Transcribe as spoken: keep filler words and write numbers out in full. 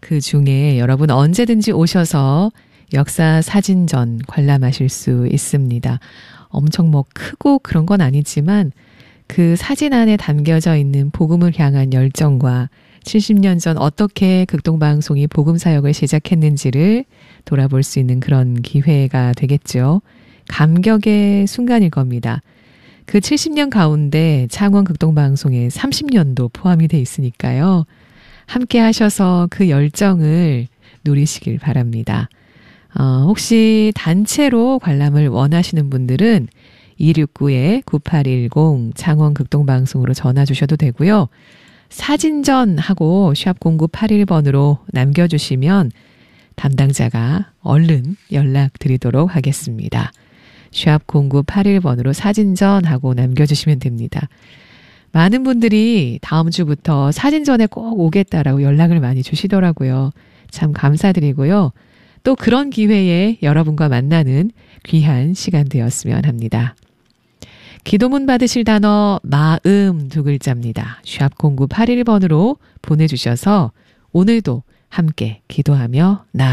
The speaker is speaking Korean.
그 중에 여러분 언제든지 오셔서 역사 사진전 관람하실 수 있습니다. 엄청 뭐 크고 그런 건 아니지만 그 사진 안에 담겨져 있는 복음을 향한 열정과 칠십 년 전 어떻게 극동방송이 복음 사역을 시작했는지를 돌아볼 수 있는 그런 기회가 되겠죠. 감격의 순간일 겁니다. 그 칠십 년 가운데 창원 극동방송에 삼십 년도 포함이 돼 있으니까요. 함께 하셔서 그 열정을 누리시길 바랍니다. 어, 혹시 단체로 관람을 원하시는 분들은 이육구 구팔일공 창원 극동방송으로 전화 주셔도 되고요. 사진전 하고 샵 공구팔일 번으로 남겨주시면 담당자가 얼른 연락드리도록 하겠습니다. 샵 공구팔일 번으로 사진전 하고 남겨주시면 됩니다. 많은 분들이 다음 주부터 사진전에 꼭 오겠다라고 연락을 많이 주시더라고요. 참 감사드리고요. 또 그런 기회에 여러분과 만나는 귀한 시간 되었으면 합니다. 기도문 받으실 단어 마음 두 글자입니다. 샵 공구팔일 번으로 보내주셔서 오늘도 함께 기도하며 나